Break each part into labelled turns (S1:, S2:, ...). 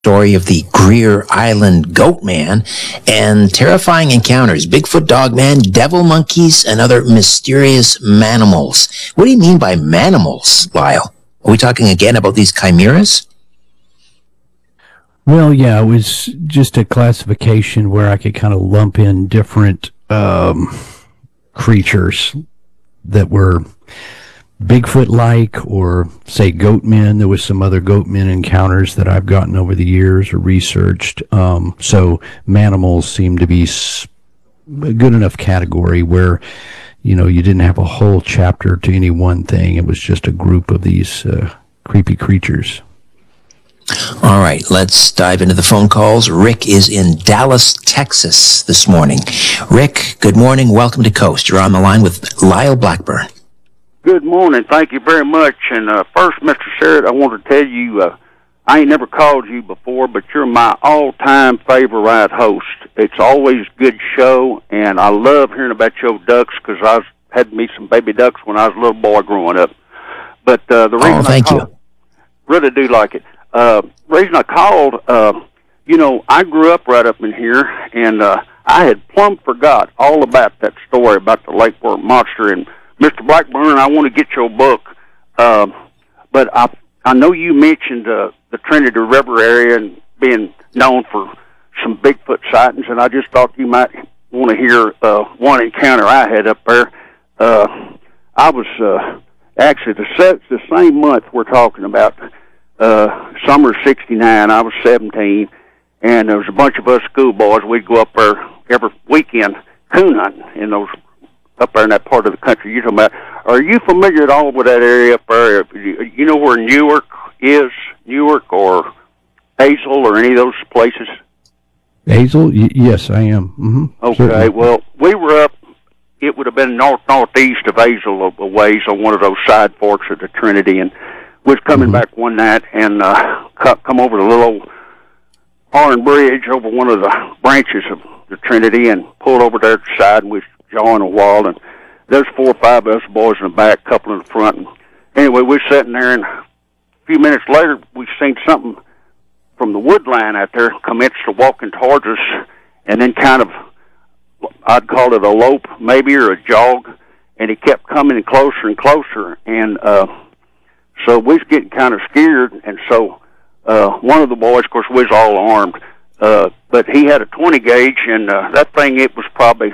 S1: Story of the Greer Island Goat Man and terrifying encounters, Bigfoot Dogman, devil monkeys, and other mysterious manimals. What do you mean by manimals, Lyle? Are we talking again about these chimeras?
S2: Well, yeah, it was just a classification where I could kind of lump in different creatures that were Bigfoot-like, or say goatmen. There was some other goatmen encounters that I've gotten over the years or researched. So manimals seem to be a good enough category where, you know, you didn't have a whole chapter to any one thing. It was just a group of these creepy creatures.
S1: All right, let's dive into the phone calls. Rick is in Dallas, Texas this morning. Rick, good morning. Welcome to Coast. You're on the line with Lyle Blackburn.
S3: Good morning. Thank you very much. And first, Mr. Sherritt, I want to tell you, I ain't never called you before, but you're my all-time favorite host. It's always a good show, and I love hearing about your ducks because I had me some baby ducks when I was a little boy growing up. But the reason
S1: thank you.
S3: Really do like it. Reason I called, you know, I grew up right up in here, and I had plumb forgot all about that story about the Lake Worth monster. And Mr. Blackburn, I want to get your book, but I know you mentioned the Trinity River area and being known for some Bigfoot sightings, and I just thought you might want to hear one encounter I had up there. I was actually the same month we're talking about, summer '69. I was 17, and there was a bunch of us schoolboys. We'd go up there every weekend coon hunting in those up there in that part of the country you're talking about. Are you familiar at all with that area up there? You know where Newark is? Newark or Hazel or any of those places?
S2: Hazel? Yes, I am. Mm-hmm.
S3: Okay,
S2: Certainly.
S3: well, we were up, it would have been northeast of Hazel a ways on one of those side forks of the Trinity, and we was coming back one night and come over the little old Iron Bridge over one of the branches of the Trinity and pulled over there to the side, and we was jawing a wall, and there's 4 or 5 of us boys in the back, a couple in the front. And anyway, we're sitting there, and a few minutes later, we seen something from the wood line out there commenced to walking towards us, and then kind of, I'd call it a lope maybe, or a jog, and it kept coming closer and closer, and so we was getting kind of scared, and so one of the boys, of course, we was all armed, but he had a 20 gauge, and that thing, it was probably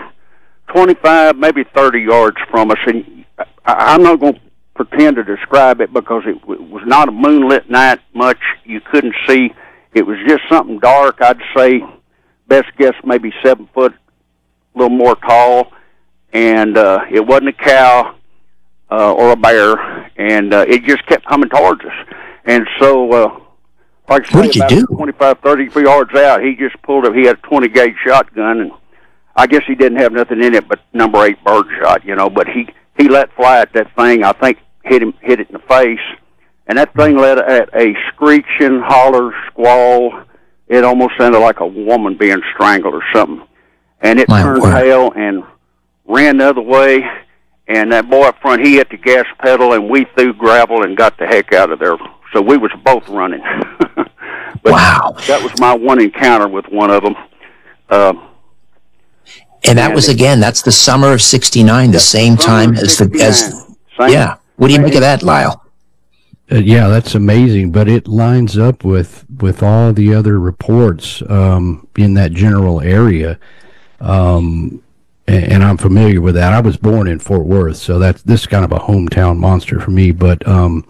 S3: 25, maybe 30 yards from us, and I'm not going to pretend to describe it because it was not a moonlit night much. You couldn't see. It was just something dark. I'd say, best guess, maybe 7 foot, a little more tall, and it wasn't a cow or a bear, and it just kept coming towards us. And so, like I say, about 25, 30 yards out, he just pulled up. He had a 20 gauge shotgun, and I guess he didn't have nothing in it but number 8 bird shot, you know, but he let fly at that thing. I think hit it in the face, and that thing let at a screeching, holler, squall. It almost sounded like a woman being strangled or something. And it turned tail and ran the other way, and that boy up front, he hit the gas pedal, and we threw gravel and got the heck out of there. So we was both running. But
S1: wow.
S3: That was my one encounter with one of them.
S1: And that was, again, that's the summer of '69, the same time as yeah. What do you make of that, Lyle?
S2: Yeah, that's amazing, but it lines up with all the other reports in that general area, and I'm familiar with that. I was born in Fort Worth, so this is kind of a hometown monster for me. But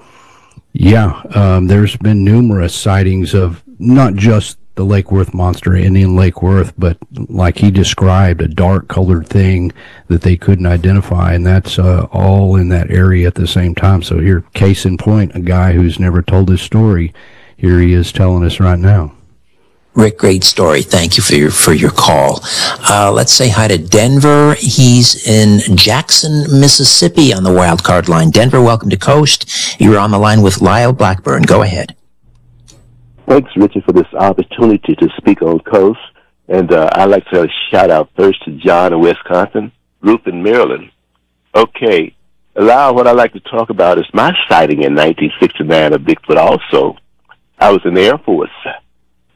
S2: there's been numerous sightings of not just the Lake Worth monster in Lake Worth, but like he described, a dark-colored thing that they couldn't identify, and that's all in that area at the same time. So here, case in point, a guy who's never told his story, here he is telling us right now.
S1: Rick, great story. Thank you for your call. Let's say hi to Denver. He's in Jackson, Mississippi on the wild card line. Denver, welcome to Coast. You're on the line with Lyle Blackburn. Go ahead.
S4: Thanks, Richard, for this opportunity to speak on Coast. And I'd like to shout out first to John in Wisconsin, Ruth in Maryland. Okay, Lyle, what I'd like to talk about is my sighting in 1969 of Bigfoot also. I was in the Air Force.